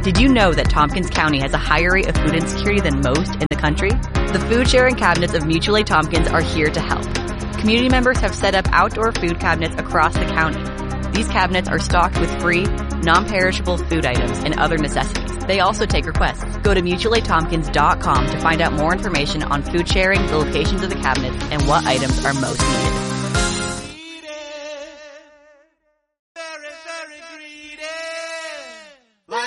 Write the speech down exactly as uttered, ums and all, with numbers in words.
Did you know that Tompkins County has a higher rate of food insecurity than most in the country? The food sharing cabinets of Mutual Aid Tompkins are here to help. Community members have set up outdoor food cabinets across the county. These cabinets are stocked with free, non-perishable food items and other necessities. They also take requests. Go to mutual aid tompkins dot com to find out more information on food sharing, the locations of the cabinets, and what items are most needed.